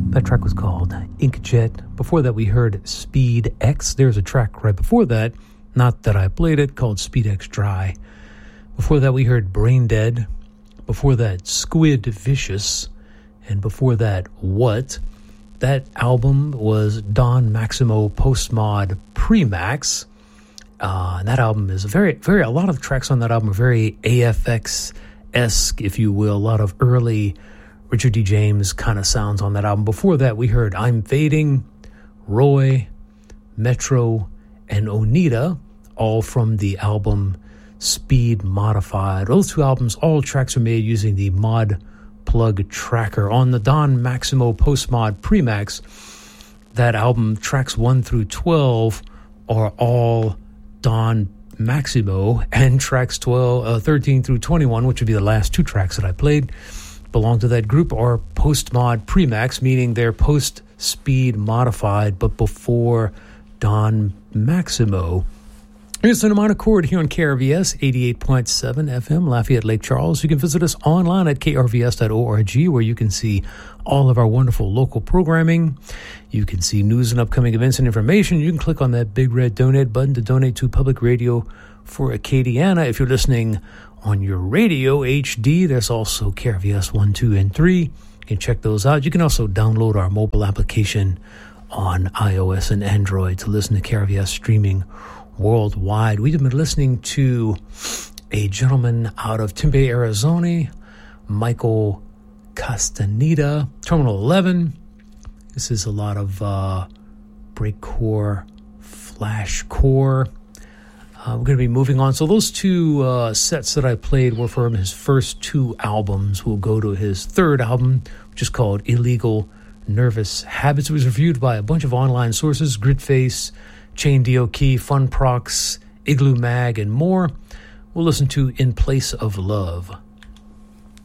That track was called Inkjet. Before that, we heard Speed X. There's a track right before that, not that I played it, called Speed X Dry. Before that, we heard Brain Dead. Before that, Squid Vicious. And before that, What? That album was Don Maximo Postmod Premax. And that album is a lot of tracks on that album are very AFX-esque, if you will. A lot of early Richard D. James kind of sounds on that album. Before that, we heard I'm Fading, Roy, Metro, and Onita, all from the album Speed Modified. Those two albums, all tracks are made using the Mod Plug tracker. On the Don Maximo Postmod Premax, that album, tracks 1 through 12, are all Don Maximo, and tracks 13 through 21, which would be the last two tracks that I played, belong to that group, are post-mod Premax, meaning they're post-speed modified, but before Don Maximo. Here's the minor chord here on KRVS 88.7 FM, Lafayette, Lake Charles. You can visit us online at krvs.org, where you can see all of our wonderful local programming. You can see news and upcoming events and information. You can click on that big red donate button to donate to Public Radio for Acadiana. If you're listening on your radio HD, there's also KRVS 1, 2, and 3. You can check those out. You can also download our mobile application on iOS and Android to listen to KRVS streaming worldwide. We've been listening to a gentleman out of Tempe, Arizona, Michael Castaneda, Terminal 11. This is a lot of breakcore, flashcore. We're going to be moving on. So those two sets that I played were from his first two albums. We'll go to his third album, which is called Illegal Nervous Habits. It was reviewed by a bunch of online sources, Gridface, Chain DOK, Fun Prox, Igloo Mag, and more. We'll listen to In Place of Love.